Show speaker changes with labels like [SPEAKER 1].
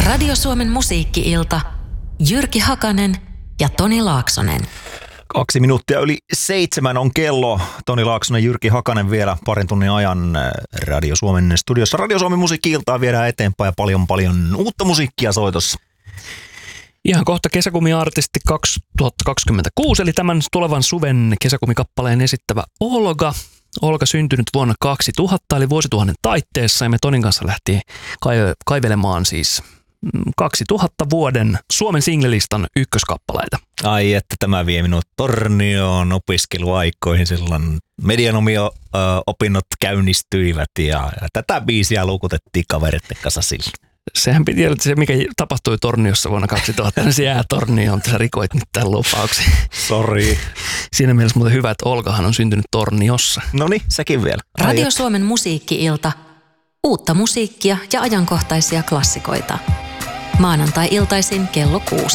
[SPEAKER 1] Radio Suomen musiikki-ilta. Jyrki Hakanen ja Toni Laaksonen.
[SPEAKER 2] 2 minuuttia yli 7 on kello. Toni Laaksonen, Jyrki Hakanen vielä parin tunnin ajan Radio Suomen studiossa. Radio Suomen musiikki-iltaa viedään eteenpäin ja paljon uutta musiikkia soitossa.
[SPEAKER 3] Ihan kohta Kesäkumi-artisti 2026, eli tämän tulevan suven kesäkumikappaleen esittävä Olga. Olga syntynyt vuonna 2000, eli vuosituhannen taitteessa, ja me Tonin kanssa lähtiin kaivelemaan siis 2000 vuoden Suomen singlelistan ykköskappaleita.
[SPEAKER 2] Ai että tämä vie minut Tornioon opiskeluaikoihin, silloin medianomio-opinnot käynnistyivät ja tätä biisiä luukutettiin kaveritten kanssa sillä.
[SPEAKER 3] Sehän piti olla se, mikä tapahtui Torniossa vuonna 2000, niin se jää Tornioon, sä rikoit nyt tämän lupauksen.
[SPEAKER 2] Sori.
[SPEAKER 3] Siinä mielessä muuten hyvä, että Olgahan on syntynyt Torniossa.
[SPEAKER 2] Noniin, sekin vielä.
[SPEAKER 1] Radio Suomen musiikki-ilta. Uutta musiikkia ja ajankohtaisia klassikoita. Maanantai-iltaisin kello 6.